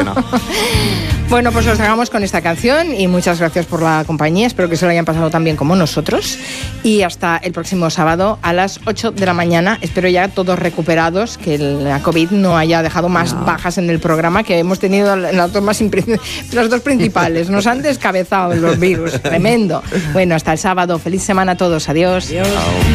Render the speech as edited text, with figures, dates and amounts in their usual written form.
bueno. Bueno, pues os dejamos con esta canción y muchas gracias por la compañía. Espero que se lo hayan pasado tan bien como nosotros. Y hasta el próximo sábado a las 8 de la mañana. Espero ya todos recuperados, que la COVID no haya dejado más bajas en el programa, que hemos tenido las dos principales. Nos han descabezado los virus. Tremendo. Bueno, hasta el sábado. Feliz semana a todos. Adiós. Adiós.